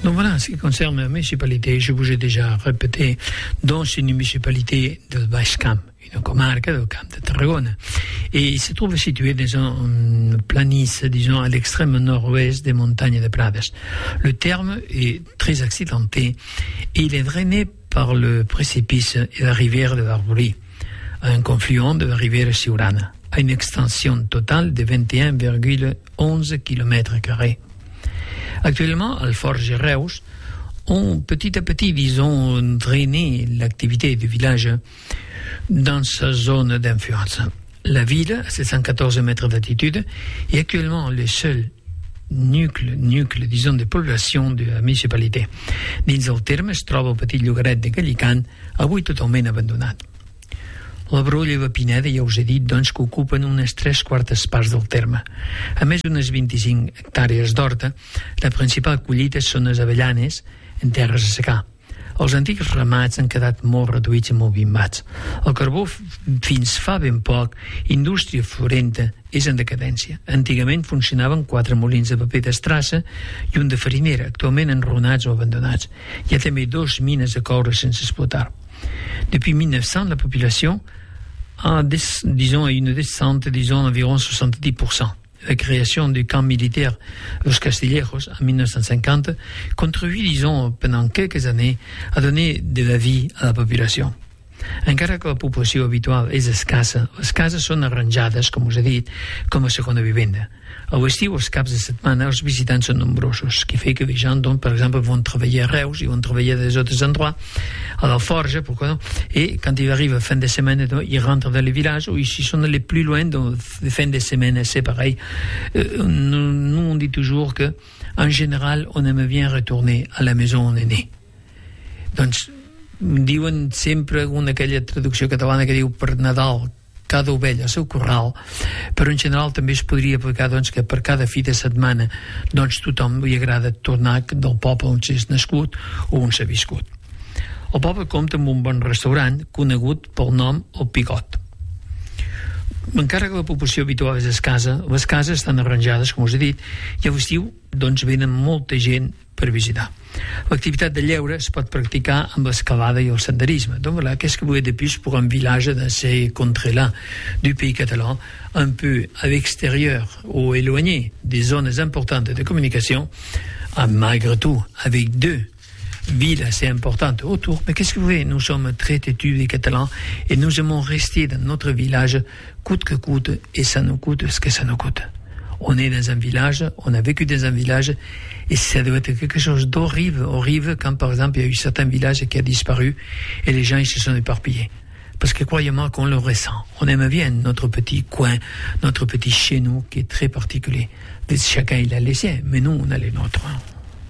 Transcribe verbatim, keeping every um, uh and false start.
Donc voilà, ce qui concerne la municipalité, je vous ai déjà répété, dans une municipalité de Baix Camp, une comarque du Camp de Tarragona. Et il se trouve situé dans une planície, disons, à l'extrême nord-ouest des montagnes de Prades. Le terme est très accidenté et il est drainé par le précipice et la rivière de l'Arborí, un confluent de la rivière Siurana, à une extension totale de vingt et un virgule onze kilomètres carrés. Actuellement, Alforges et Reus ont petit à petit, disons, drainé l'activité du village dans sa zone d'influence. La ville, à sept cent quatorze mètres d'altitude, est actuellement le seul nucle, nucle, disons, de població de la municipalitat. Dins del terme es troba el petit llogaret de Gallicant, avui totalment abandonat. La Brolla i la Pineda, ja us he dit, doncs, que ocupen unes tres quartes parts del terme. A més d'unes vint-i-cinc hectàrees d'horta, la principal collita són les avellanes en terres a secar. Els antics ramats han quedat molt reduïts i molt bimbats. El carbó, fins fa ben poc, indústria florenta, és en decadència. Antigament funcionaven quatre molins de paper d'estrassa i un de farinera, actualment enrunats o abandonats. Hi ha també dos mines de coure sense explotar. Depuis mille neuf cents, la population a, des, disons, une descente, disons, environ soixante-dix pour cent. La création du camp militaire Los Castilleros en mille neuf cent cinquante contribuit, disons, pendant quelques années à donner de la vie à la population. Encara que la població habitual és escassa, les cases són arranjades, com us he dit, com a segona vivenda. A l'estiu, els caps de setmana, els visitants són nombrosos, qui fait que les gens, donc, par exemple, vont travailler à Reus, ils vont travailler dans des autres endroits, à l'Alforge, pourquoi non, et quand ils arrivent à fin de semaine, donc, ils rentrent dans les villages, ou ils sont les plus loin, donc, de fin de semaine, c'est pareil. Euh, nous, nous, on dit toujours que, en général, on aime bien retourner à la maison on est né. Donc, diuen sempre una aquella traducció catalana que diu per Nadal cada ovella al seu corral, però en general també es podria aplicar, doncs, que per cada fi de setmana, doncs, tothom li agrada tornar del poble on s'és nascut o on s'ha viscut. El poble compta amb un bon restaurant conegut pel nom El Pigot. Encara que la població habitual és escassa, les cases estan arranjades, com us he dit, i a l'estiu, doncs, venen molta gent per visitar. L'activitat de lleure es pot praticar amb l'escalada i el senderisme. Donc voilà, qu'est-ce que vous voulez de plus pour un village dans ces contrées-là du pays catalan, un peu à l'extérieur ou éloigné des zones importantes de communication, malgré tout, avec deux villes assez importantes autour. Mais qu'est-ce que vous voulez? Nous sommes très têtus les Catalans et nous aimons rester dans notre village coûte que coûte, et ça nous coûte ce que ça nous coûte. On est dans un village, on a vécu dans un village, et ça doit être quelque chose d'horrible, horrible, quand par exemple il y a eu certains villages qui ont disparu et les gens ils se sont éparpillés. Parce que croyez-moi qu'on le ressent. On aime bien notre petit coin, notre petit chez nous qui est très particulier. Chacun il a les siens, mais nous on a les nôtres.